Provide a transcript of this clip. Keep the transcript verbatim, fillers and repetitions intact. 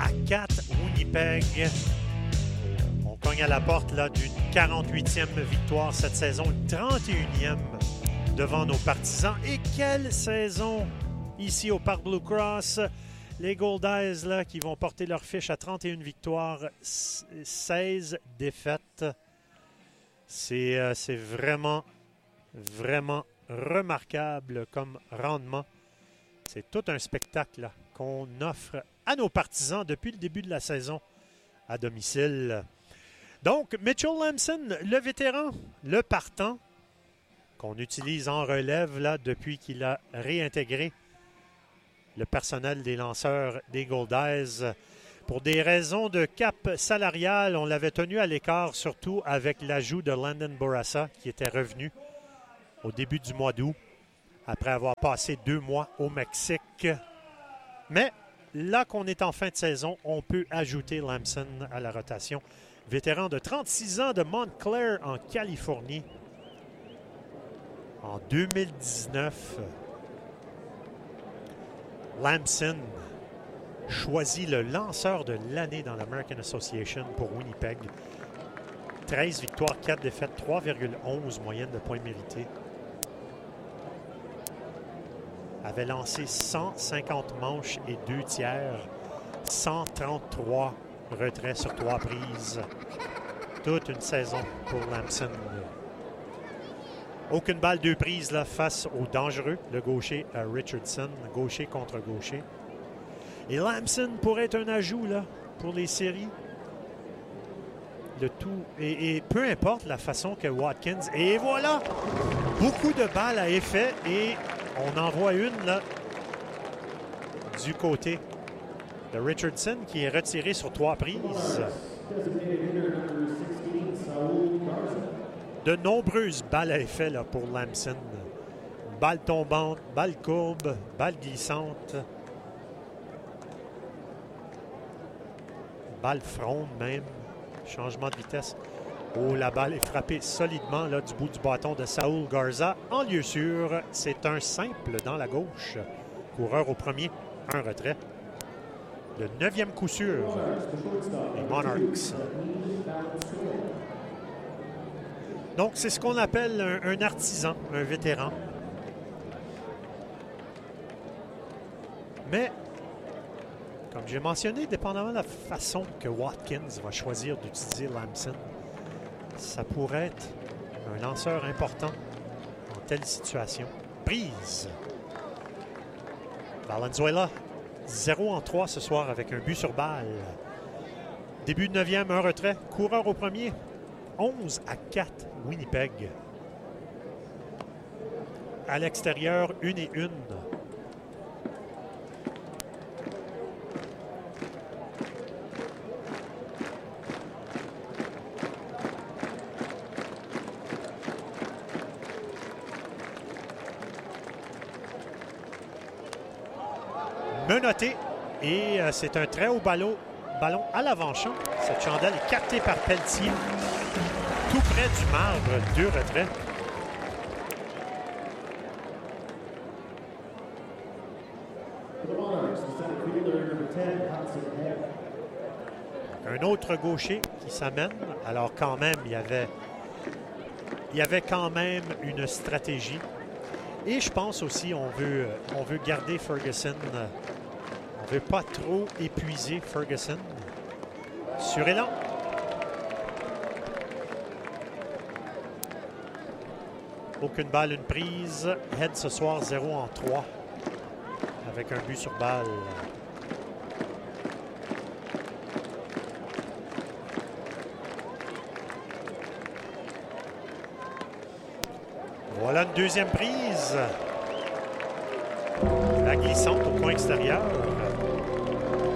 à quatre, Winnipeg. On cogne à la porte là, d'une quarante-huitième victoire cette saison, une trente et unième devant nos partisans. Et quelle saison ici au Parc Blue Cross. Les Goldeyes là, qui vont porter leur fiche à trente et une victoires, seize défaites. C'est, euh, c'est vraiment, vraiment remarquable comme rendement. C'est tout un spectacle là, qu'on offre à nos partisans depuis le début de la saison à domicile. Donc, Mitchell Lamson, le vétéran, le partant, qu'on utilise en relève là, depuis qu'il a réintégré le personnel des lanceurs des Goldeyes. Pour des raisons de cap salarial, on l'avait tenu à l'écart, surtout avec l'ajout de Landon Bourassa, qui était revenu au début du mois d'août, après avoir passé deux mois au Mexique. Mais là qu'on est en fin de saison, on peut ajouter Lamson à la rotation. Vétéran de trente-six ans de Montclair en Californie. En deux mille dix-neuf, Lamson choisit le lanceur de l'année dans l'American Association pour Winnipeg. treize victoires, quatre défaites, trois virgule onze moyenne de points mérités. Avait lancé cent cinquante manches et deux tiers, cent trente-trois retraits sur trois prises. Toute une saison pour Lamson. Aucune balle, deux prises là, face au dangereux, le gaucher à Richardson, gaucher contre gaucher. Et Lamson pourrait être un ajout là, pour les séries. Le tout, et, et peu importe la façon que Watkins... Et voilà! Beaucoup de balles à effet et on en voit une là, du côté de Richardson qui est retiré sur trois prises. De nombreuses balles à effet là, pour Lamson. Balle tombante, balle courbe, balle glissante. Balle fronde même. Changement de vitesse. Oh, la balle est frappée solidement là, du bout du bâton de Saúl Garza. En lieu sûr, c'est un simple dans la gauche. Coureur au premier, un retrait. Le neuvième coup sûr, les Monarchs. Donc, c'est ce qu'on appelle un, un artisan, un vétéran. Mais, comme j'ai mentionné, dépendamment de la façon que Watkins va choisir d'utiliser Lamson, ça pourrait être un lanceur important en telle situation. Prise. Valenzuela, zéro en trois ce soir avec un but sur balle. Début de neuvième, un retrait. Coureur au premier. onze à quatre, Winnipeg. À l'extérieur, une et une. Menotté. Et euh, c'est un très haut ballon, ballon à l'avant-champ. Cette chandelle est captée par Pelletier. Tout près du marbre, deux retraits. Un autre gaucher qui s'amène. Alors quand même, il y avait, il y avait quand même une stratégie. Et je pense aussi on veut, on veut garder Ferguson. On ne veut pas trop épuiser Ferguson. Sur élan. Aucune balle, une prise. Head ce soir, zéro en trois. Avec un but sur balle. Voilà une deuxième prise. La glissante au coin extérieur.